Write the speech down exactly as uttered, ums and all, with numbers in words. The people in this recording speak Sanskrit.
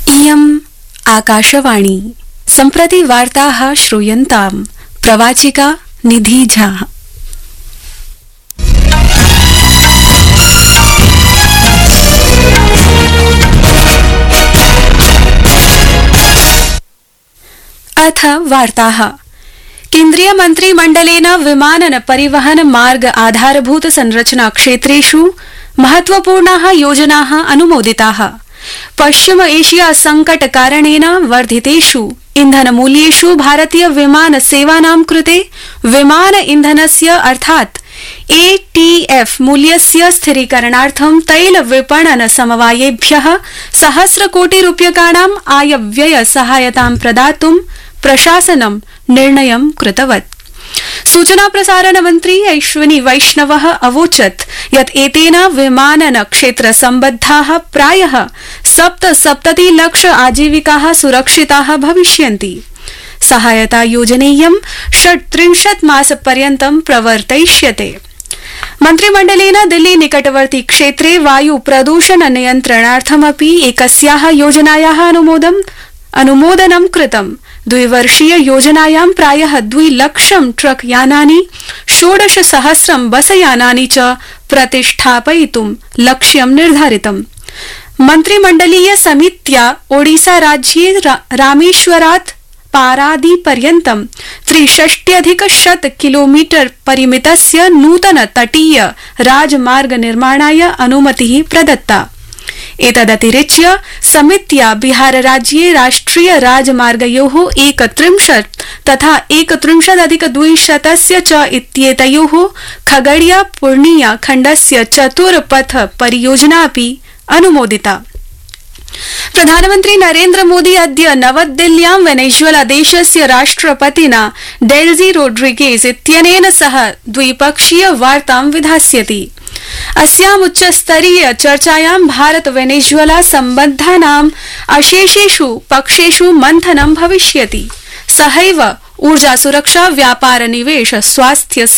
इयम् आकाशवाणी सम्प्रति वार्ताः श्रूयन्ताम् प्रवाचिका निधि झा। अथ वार्ताः। केन्द्रीय मन्त्रिमण्डलेन विमानन परिवहन मार्ग आधारभूत संरचना क्षेत्रेषु महत्वपूर्णाः योजनाः अनुमोदिताः। पश्चिम एशिया संकट कारणेन वर्धितेषु इंधनमूल्येषु भारतीय विमान सेवानां कृते विमान इंधनस्य अर्थात् एटीएफ मूल्यस्य स्थिरीकरणार्थं तैल विपणन समवायेभ्यः सहस्र कोटि रूप्यकाणां आयव्यय सहायतां प्रदातुं प्रशासनं निर्णयं कृतवत्। सूचना प्रसारण मंत्री अश्विनी वैष्णवः अवोचत् यत् एतेन विमानन क्षेत्र सम्बद्धाः प्रायः सप्तसप्तति लक्ष आजीविकाः सुरक्षिताः भविष्यन्ति। सहायता योजनेयं षट्त्रिंशत् मासपर्यन्तं प्रवर्तयिष्यते। मन्त्रिमण्डलेन दिल्ली निकटवर्ती क्षेत्रे वायु प्रदूषण नियन्त्रणार्थमपि एकस्याः योजनायाः अनुमोदनं अनुमोदनं कृतम्। द्विवर्षीय योजनायां प्रायः द्विलक्षं ट्रक यानानि षोडश सहस्रं बसयानानि च प्रतिष्ठापयितुं लक्ष्यं निर्धारितम्। मन्त्रिमण्डलीय समित्या ओडिसा राज्ये रा, रामेश्वरात् पारादी पर्यन्तं त्रिषष्ट्यधिक शत किलोमीटर परिमितस्य नूतन तटीय राजमार्ग निर्माणाय अनुमतिः प्रदत्ता। एतदतिरिच्य समित्या बिहार राज्ये राष्ट्रिय राजमार्गयोः एकत्रिंशत् तथा एकत्रिंशदधिक द्विशतस्य च इत्येतयोः खगड़िया पूर्णिया खण्डस्य चतुर्पथ परियोजनापि अनुमोदिता। प्रधानमन्त्री नरेन्द्र मोदी अद्य नवदिल्ल्यां वेनेजुएला देशस्य राष्ट्रपतिना डेल्जी रोड्रिगेज इत्यनेन सह द्विपक्षीय वार्तां विधास्यति। अस्याम् उच्चस्तरीय चर्चायां भारत वेनेजुएला सम्बद्धानाम् अशेषेषु पक्षेषु मन्थनं भविष्यति। सहैव ऊर्जा सुरक्षा व्यापार निवेश स्वास्थ्य